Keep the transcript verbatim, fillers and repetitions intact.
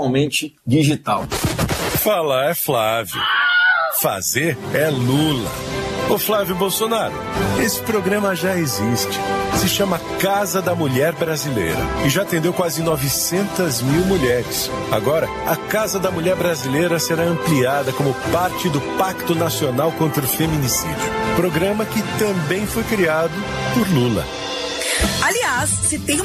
totalmente digital. Falar é Flávio. Fazer é Lula. Ô Flávio Bolsonaro, esse programa já existe. Se chama Casa da Mulher Brasileira e já atendeu quase novecentas mil mulheres. Agora, a Casa da Mulher Brasileira será ampliada como parte do Pacto Nacional contra o Feminicídio. Programa que também foi criado por Lula. Aliás, se tem